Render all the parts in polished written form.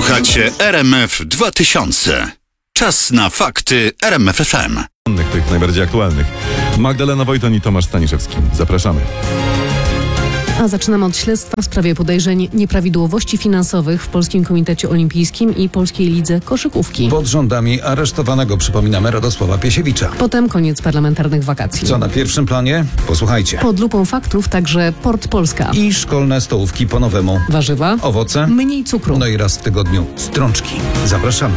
Słuchacie RMF 2000. Czas na fakty RMF FM. Tych najbardziej aktualnych. Magdalena Wojton i Tomasz Staniszewski. Zapraszamy. A zaczynamy od śledztwa w sprawie podejrzeń nieprawidłowości finansowych w Polskim Komitecie Olimpijskim i Polskiej Lidze Koszykówki. Pod rządami aresztowanego, przypominamy, Radosława Piesiewicza. Potem koniec parlamentarnych wakacji. Co na pierwszym planie? Posłuchajcie. Pod lupą faktów także Port Polska. I szkolne stołówki po nowemu. Warzywa, Owoce. mniej cukru. No i raz w tygodniu strączki. Zapraszamy.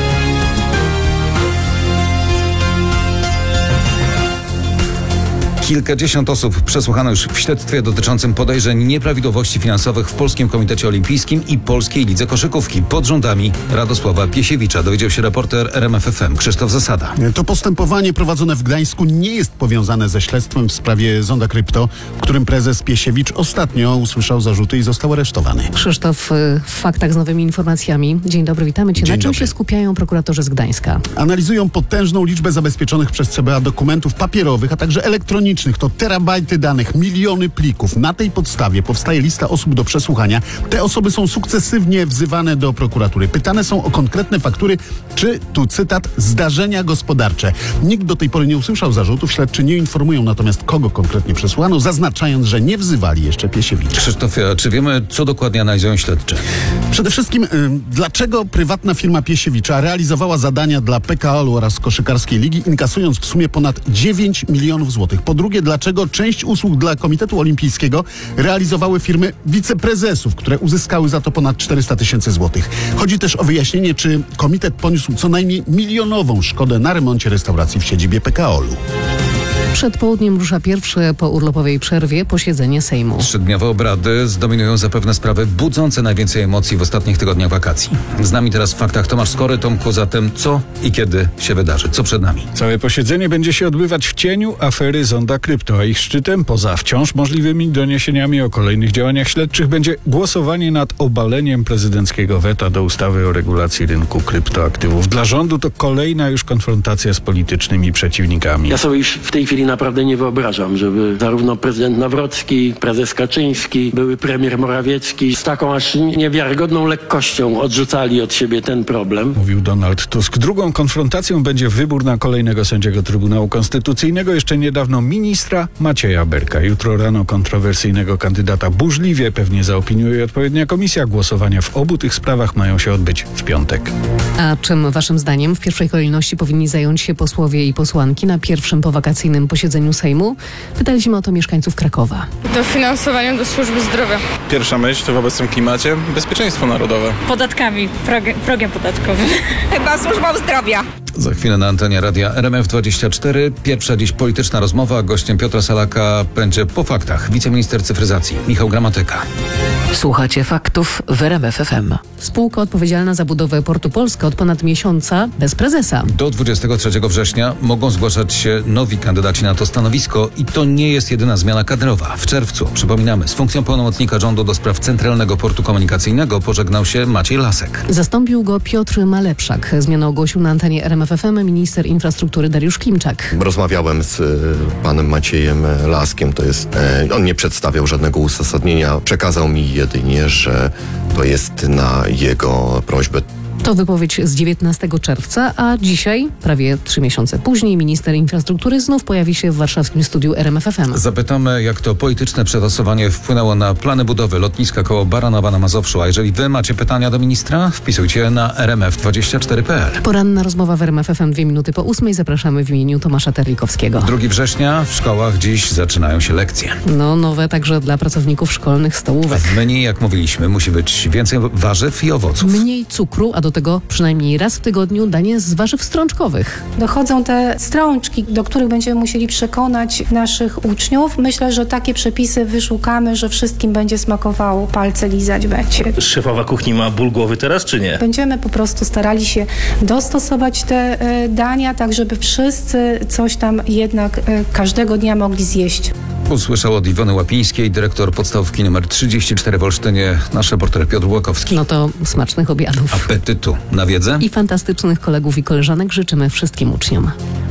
Kilkadziesiąt osób przesłuchano już w śledztwie dotyczącym podejrzeń nieprawidłowości finansowych w Polskim Komitecie Olimpijskim i Polskiej Lidze Koszykówki pod rządami Radosława Piesiewicza. Dowiedział się reporter RMF FM Krzysztof Zasada. To postępowanie prowadzone w Gdańsku nie jest powiązane ze śledztwem w sprawie Zonda Krypto, w którym prezes Piesiewicz ostatnio usłyszał zarzuty i został aresztowany. Krzysztof, w faktach z nowymi informacjami. Dzień dobry, witamy Cię. Dzień Na czym dobry. się skupiają prokuratorzy z Gdańska? Analizują potężną liczbę zabezpieczonych przez CBA dokumentów papierowych, a także elektronicznych. To terabajty danych, miliony plików. Na tej podstawie powstaje lista osób do przesłuchania. Te osoby są sukcesywnie wzywane do prokuratury. Pytane są o konkretne faktury, czy, tu cytat, zdarzenia gospodarcze. Nikt do tej pory nie usłyszał zarzutów. Śledczy nie informują natomiast, kogo konkretnie przesłuchano, zaznaczając, że nie wzywali jeszcze Piesiewicza. Krzysztofie, a czy wiemy, co dokładnie analizują śledczy? Przede wszystkim, dlaczego prywatna firma Piesiewicza realizowała zadania dla PKO-u oraz Koszykarskiej Ligi, inkasując w sumie ponad 9 milionów złotych? Po drugie, dlaczego część usług dla Komitetu Olimpijskiego realizowały firmy wiceprezesów, które uzyskały za to ponad 400 tysięcy złotych? Chodzi też o wyjaśnienie, czy komitet poniósł co najmniej milionową szkodę na remoncie restauracji w siedzibie PKO-u. Przed południem rusza pierwsze po urlopowej przerwie posiedzenie Sejmu. Trzydniowe obrady zdominują zapewne sprawy budzące najwięcej emocji w ostatnich tygodniach wakacji. Z nami teraz w faktach Tomasz Skory. Tomku, zatem co i kiedy się wydarzy? Co przed nami? Całe posiedzenie będzie się odbywać w cieniu afery Zonda Krypto, a ich szczytem, poza wciąż możliwymi doniesieniami o kolejnych działaniach śledczych, będzie głosowanie nad obaleniem prezydenckiego weta do ustawy o regulacji rynku kryptoaktywów. Dla rządu to kolejna już konfrontacja z politycznymi przeciwnikami. Ja sobie już w tej chwili naprawdę nie wyobrażam, żeby zarówno prezydent Nawrocki, prezes Kaczyński, były premier Morawiecki z taką aż niewiarygodną lekkością odrzucali od siebie ten problem. Mówił Donald Tusk. Drugą konfrontacją będzie wybór na kolejnego sędziego Trybunału Konstytucyjnego, jeszcze niedawno ministra Macieja Berka. Jutro rano kontrowersyjnego kandydata burzliwie pewnie zaopiniuje odpowiednia komisja. Głosowania w obu tych sprawach mają się odbyć w piątek. A czym waszym zdaniem w pierwszej kolejności powinni zająć się posłowie i posłanki na pierwszym powakacyjnym posiedzeniu Sejmu? Pytaliśmy o to mieszkańców Krakowa. Dofinansowaniem do służby zdrowia. Pierwsza myśl to w obecnym klimacie bezpieczeństwo narodowe. Podatkami, progiem podatkowym. Chyba służbą zdrowia. Za chwilę na antenie radia RMF24. Pierwsza dziś polityczna rozmowa. Gościem Piotra Salaka będzie po faktach wiceminister cyfryzacji Michał Gramatyka. Słuchacie faktów w RMF FM. Spółka odpowiedzialna za budowę Portu Polska od ponad miesiąca bez prezesa. Do 23 września mogą zgłaszać się nowi kandydaci na to stanowisko i to nie jest jedyna zmiana kadrowa. W czerwcu, przypominamy, z funkcją pełnomocnika rządu do spraw Centralnego Portu Komunikacyjnego pożegnał się Maciej Lasek. Zastąpił go Piotr Malepszak. Zmianę ogłosił na antenie RMF FM minister infrastruktury Dariusz Klimczak. Rozmawiałem z panem Maciejem Laskiem, on nie przedstawiał żadnego uzasadnienia, przekazał mi jedynie, że to jest na jego prośbę. To wypowiedź z 19 czerwca, a dzisiaj, prawie 3 miesiące później, minister infrastruktury znów pojawi się w warszawskim studiu RMF FM. Zapytamy, jak to polityczne przetasowanie wpłynęło na plany budowy lotniska koło Baranowa na Mazowszu. A jeżeli wy macie pytania do ministra, wpisujcie na rmf24.pl. Poranna rozmowa w RMF FM 2 minuty po 8. Zapraszamy w imieniu Tomasza Terlikowskiego. 2 września w szkołach dziś zaczynają się lekcje. No, nowe także dla pracowników szkolnych stołówek. W menu, jak mówiliśmy, musi być więcej warzyw i owoców. Mniej cukru, a do tego przynajmniej raz w tygodniu danie z warzyw strączkowych. Dochodzą te strączki, do których będziemy musieli przekonać naszych uczniów. Myślę, że takie przepisy wyszukamy, że wszystkim będzie smakowało, palce lizać będzie. Szefowa kuchni ma ból głowy teraz, czy nie? Będziemy po prostu starali się dostosować te dania, tak żeby wszyscy coś tam jednak każdego dnia mogli zjeść. Usłyszał od Iwony Łapińskiej, dyrektor podstawówki nr 34 w Olsztynie, nasz reporter Piotr Łakowski. No to smacznych obiadów. Apetytu na wiedzę. I fantastycznych kolegów i koleżanek życzymy wszystkim uczniom.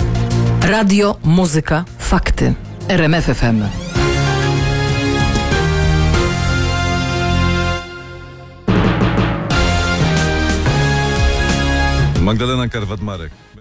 Radio, muzyka, fakty. RMF FM. Magdalena Karwat-Marek.